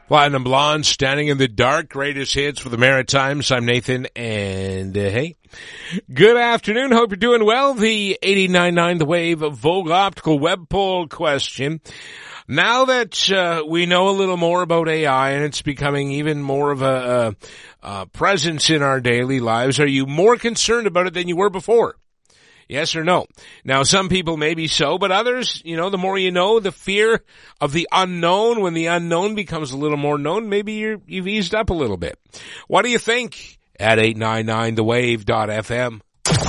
Platinum Blonde, Standing in the Dark, greatest hits for the Maritimes. I'm Nathan, and hey, good afternoon. Hope you're doing well. The 89.9 The Wave Vogue Optical web poll question. Now that we know a little more about AI and it's becoming even more of a presence in our daily lives, are you more concerned about it than you were before? Yes or no? Now, some people may be so, but others, the more you know, the fear of the unknown, when the unknown becomes a little more known, maybe you've eased up a little bit. What do you think? At 899thewave.fm.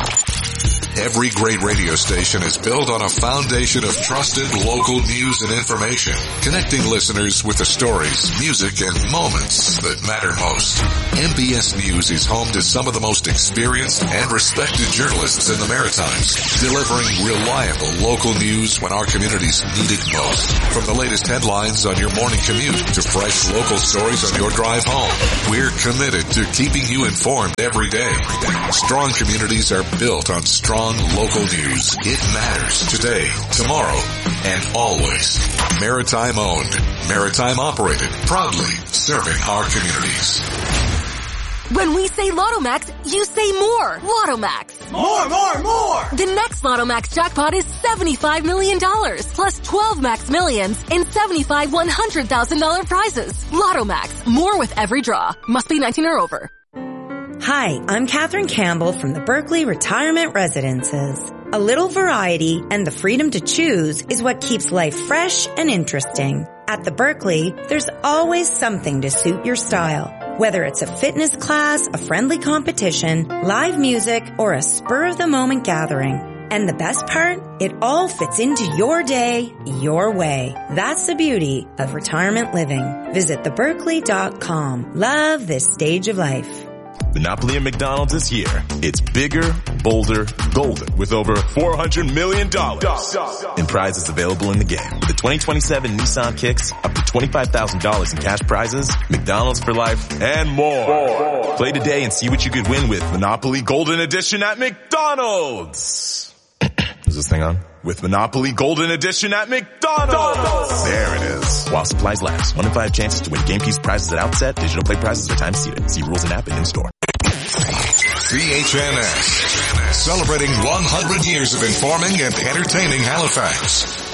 Every great radio station is built on a foundation of trusted local news and information, connecting listeners with the stories, music, and moments that matter most. MBS News is home to some of the most experienced and respected journalists in the Maritimes, delivering reliable local news when our communities need it most. From the latest headlines on your morning commute to fresh local stories on your drive home, we're committed to keeping you informed every day. Strong communities are built on strong local news. It matters today, tomorrow, and always. Maritime owned, maritime operated, proudly serving our communities. When we say Lotto-Max, you say more. Lotto-Max. More, more, more. The next Lotto-Max jackpot is $75 million, plus 12 Max Millions and 75 $100,000 prizes. Lotto-Max. More with every draw. Must be 19 or over. Hi, I'm Catherine Campbell from the Berkeley Retirement Residences. A little variety and the freedom to choose is what keeps life fresh and interesting. At the Berkeley, there's always something to suit your style. Whether it's a fitness class, a friendly competition, live music, or a spur-of-the-moment gathering. And the best part? It all fits into your day, your way. That's the beauty of retirement living. Visit theberkeley.com. Love this stage of life. Monopoly at McDonald's is here. It's bigger, bolder, golden with over $400 million in prizes available in the game. With the 2027 Nissan Kicks, up to $25,000 in cash prizes, McDonald's for life, and more. Play today and see what you could win with Monopoly Golden Edition at McDonald's. Is this thing on? With Monopoly Golden Edition at McDonald's. There it is. While supplies last. 1 in 5 chances to win game piece prizes at outset. Digital play prizes are time seated. See rules and app and in-store. CHNS, celebrating 100 years of informing and entertaining Halifax.